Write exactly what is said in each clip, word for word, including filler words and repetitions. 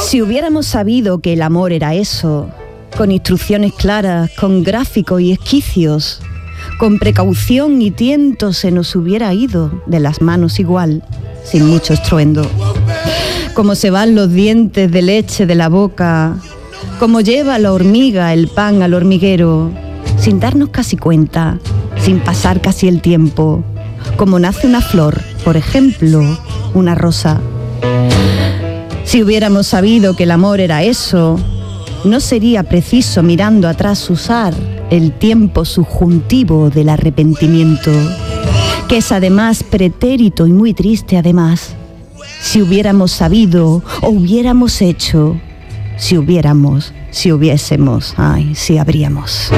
Si hubiéramos sabido que el amor era eso, con instrucciones claras, con gráficos y esquicios, con precaución y tiento se nos hubiera ido de las manos igual, sin mucho estruendo. Como se van los dientes de leche de la boca, como lleva la hormiga el pan al hormiguero, sin darnos casi cuenta, sin pasar casi el tiempo, como nace una flor, por ejemplo, una rosa. Si hubiéramos sabido que el amor era eso, no sería preciso mirando atrás usar el tiempo subjuntivo del arrepentimiento, que es además pretérito y muy triste además. Si hubiéramos sabido o hubiéramos hecho, si hubiéramos, si hubiésemos, ay, si habríamos.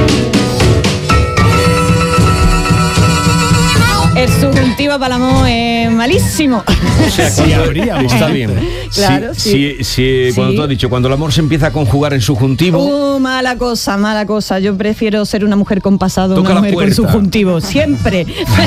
El subjuntivo para el amor es malísimo. O sea, sí, habríamos. Está bien. Claro, sí. sí. sí, sí cuando sí. Tú has dicho, cuando el amor se empieza a conjugar en subjuntivo. Uh, mala cosa, mala cosa. Yo prefiero ser una mujer con pasado, Toca una mujer con subjuntivo. Siempre.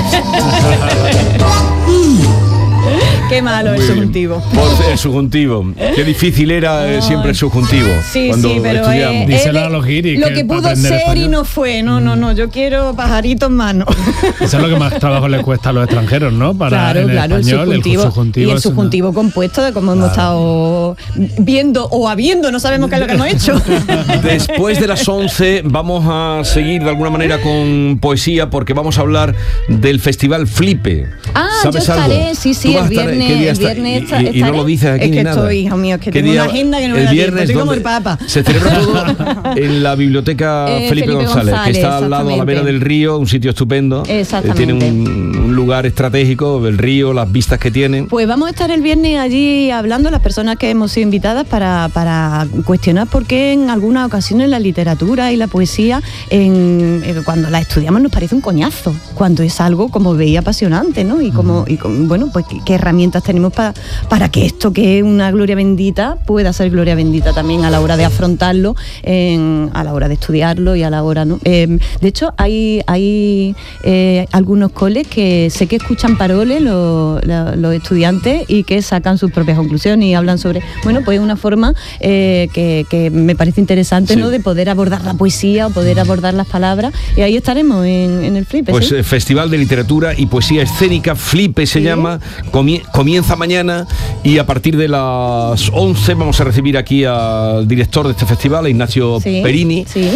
Qué malo el subjuntivo. Por el subjuntivo. Qué difícil era eh, siempre el subjuntivo. Sí, cuando sí, pero estudiamos. eh, él, a los giris, lo que, que pudo ser español. Y no fue. No, no, no. Yo quiero pajarito en mano. Eso es lo que más trabajo le cuesta a los extranjeros, ¿no? Para claro, en claro, español, el subjuntivo. El subjuntivo y el subjuntivo no. compuesto de cómo claro. hemos estado viendo o habiendo, no sabemos qué es lo que hemos hecho. Después de las once vamos a seguir de alguna manera con poesía porque vamos a hablar del Festival Flipe. Ah, ¿sabes yo estaré, algo? sí, sí, el viernes, el viernes está, y, y no lo dices aquí es que ni nada. Estoy, hijo mío, es que tengo día, una agenda que no me el da viernes tiempo, estoy como el Papa. Se celebra todo en la biblioteca eh, Felipe, Felipe González, González, que está al lado a la vera del río, un sitio estupendo. Exactamente. Tiene un, un lugar estratégico, el río, las vistas que tiene. Pues vamos a estar el viernes allí hablando, las personas que hemos sido invitadas, para, para cuestionar por qué en algunas ocasiones la literatura y la poesía, en, eh, cuando la estudiamos nos parece un coñazo, cuando es algo, como veía, apasionante, ¿no? Y como, y como bueno, pues qué, qué herramientas tenemos para, para que esto, que es una gloria bendita, pueda ser gloria bendita también a la hora de afrontarlo, en, a la hora de estudiarlo y a la hora, ¿no? Eh, de hecho, hay, hay eh, algunos coles que sé que escuchan paroles los, los estudiantes y que sacan sus propias conclusiones y hablan sobre, bueno, pues una forma eh, que, que me parece interesante, sí. ¿no? De poder abordar la poesía o poder abordar las palabras, y ahí estaremos en, en el Flipe. Pues ¿sí? Festival de Literatura y Poesía Escénica, Flipe se ¿Sí? llama, comie- comienza mañana y a partir de las once vamos a recibir aquí al director de este festival, a Ignacio sí, Perini, sí.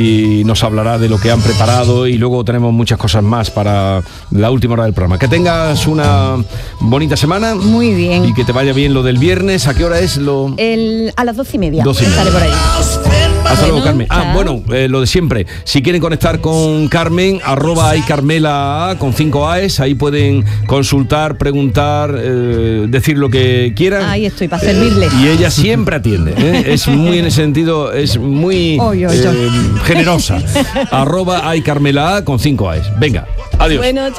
y nos hablará de lo que han preparado, y luego tenemos muchas cosas más para la última hora del programa. Que tengas una bonita semana. Muy bien. Y que te vaya bien lo del viernes. ¿A qué hora es lo...? El, a las doce y media. doce y media. Estaré por ahí. Hasta luego, bueno, Carmen. Ah, chao. bueno, eh, lo de siempre. Si quieren conectar con Carmen, arroba ahí Carmela A, con cinco A's, ahí pueden consultar, preguntar, eh, decir lo que quieran. Ahí estoy, para servirles. Y ella siempre atiende, ¿eh? Es muy en ese sentido, es muy oy, oy, eh, generosa. Arroba ahí Carmela A, con cinco A's. Venga, adiós. Bueno,